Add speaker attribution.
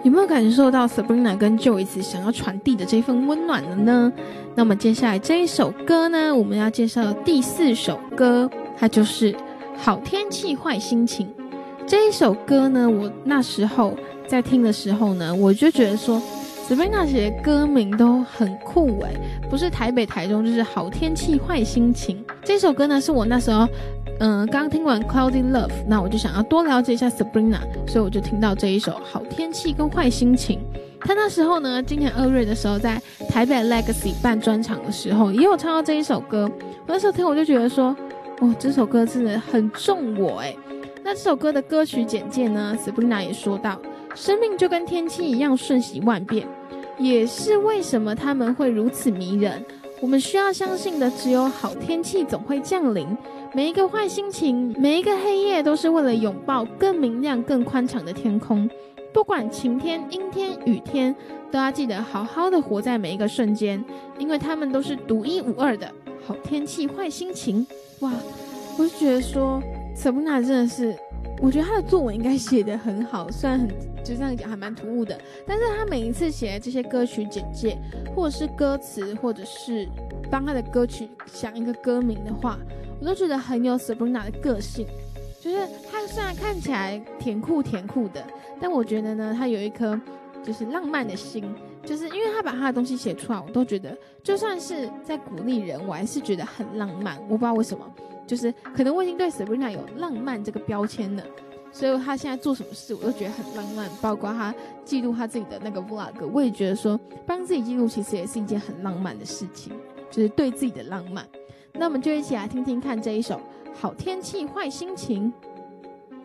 Speaker 1: 有没有感受到 Sabrina 跟 Joyce 想要传递的这份温暖了呢？那么接下来这一首歌呢，我们要介绍的第4首歌，它就是好天气坏心情。这一首歌呢，我那时候在听的时候呢，我就觉得说 Sabrina 写的歌名都很酷欸，不是台北台中就是好天气坏心情。这首歌呢是我那时候刚听完 Cloudy Love， 那我就想要多了解一下 Sabrina， 所以我就听到这一首好天气跟坏心情。他那时候呢，今年2月的时候在台北 Legacy 办专场的时候也有唱到这一首歌，我那时候听我就觉得说，这首歌真的很中我欸。那这首歌的歌曲简介呢， Sabrina 也说到，生命就跟天气一样瞬息万变，也是为什么他们会如此迷人。我们需要相信的只有好天气总会降临，每一个坏心情，每一个黑夜都是为了拥抱更明亮更宽敞的天空。不管晴天阴天雨天，都要记得好好的活在每一个瞬间，因为他们都是独一无二的好天气坏心情。哇，我就觉得说 Sabrina 真的是，我觉得她的作文应该写得很好，虽然就这样讲还蛮突兀的，但是她每一次写的这些歌曲简介或者是歌词，或者是帮她的歌曲想一个歌名的话，我都觉得很有 Sabrina 的个性。就是她虽然看起来甜酷甜酷的，但我觉得呢，她有一颗就是浪漫的心，就是因为她把她的东西写出来，我都觉得就算是在鼓励人，我还是觉得很浪漫。我不知道为什么，就是可能我已经对 Sabrina 有浪漫这个标签了，所以她现在做什么事我都觉得很浪漫，包括她记录她自己的那个 vlog， 我也觉得说帮自己记录其实也是一件很浪漫的事情，就是对自己的浪漫。那我们就一起来听听看这一首好天气坏心情。